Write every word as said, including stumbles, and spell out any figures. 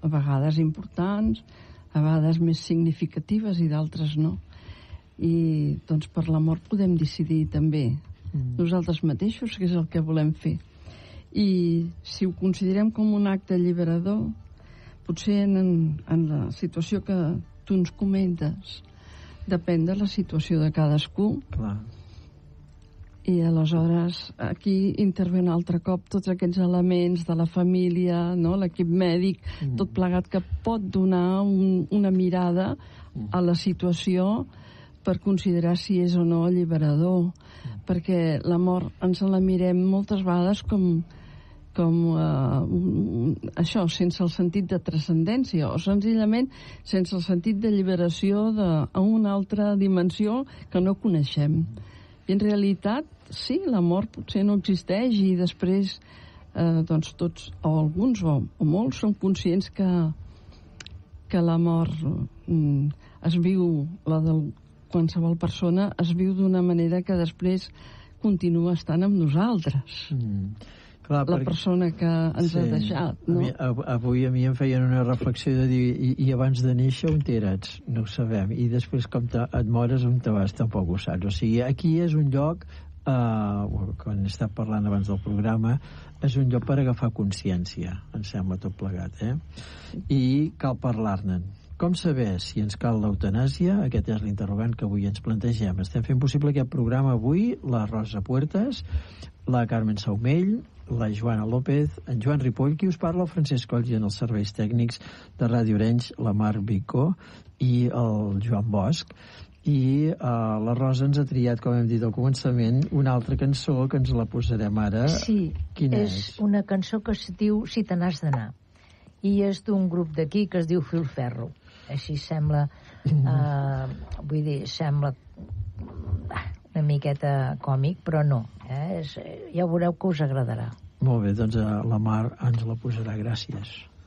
a vegades importants, a vegades més significatives i d'altres no. I doncs per la mort podem decidir també mm. nosaltres mateixos què és el que volem fer. I si ho considerem com un acte alliberador, potser en, en la situació que tu ens comentes depèn de la situació de cadascú. Clar. I aleshores aquí intervé un altre cop tots aquests elements de la família, no? L'equip mèdic, mm. tot plegat que pot donar un, una mirada mm. a la situació per considerar si és o no alliberador, mm. perquè la mort ens la mirem moltes vegades com, com uh, això, sense el sentit de transcendència o senzillament sense el sentit d'alliberació de, a una altra dimensió que no coneixem. I en realitat, sí, la mort potser no existeix i després eh, doncs tots, o alguns o, o molts, són conscients que, que la mort mm, es viu, la de qualsevol persona, es viu d'una manera que després continua estant amb nosaltres. Mm. Clar, la perquè... persona que ens sí. ha deixat, no? A mi, avui a mi em feien una reflexió de dir i, i abans de néixer on t'eres? No ho sabem. I després com te, et mores on te vas? Tampoc ho saps. O sigui, aquí és un lloc, eh, quan he estat parlant abans del programa, és un lloc per agafar consciència, em sembla tot plegat, eh? I cal parlar-ne. Com saber si ens cal l'eutanàsia? Aquest és l'interrogant que avui ens plantegem. Estem fent possible aquest programa avui la Rosa Puertas, la Carmen Saumell, la Joana López, en Joan Ripoll, qui us parla, el Francesc Coll, i en els serveis tècnics de Ràdio Arenys, la Mar Vicó i el Joan Bosch. I uh, la Rosa ens ha triat, com hem dit al començament, una altra cançó que ens la posarem ara. Sí, Quina és? és una cançó que es diu Si te n'has d'anar, i és d'un grup d'aquí que es diu Filferro. Així sembla, uh, vull dir, sembla una miqueta còmic, però no, eh? És, ja veureu que us agradarà. Molt bé, doncs la Mar ens la posarà. Gràcies.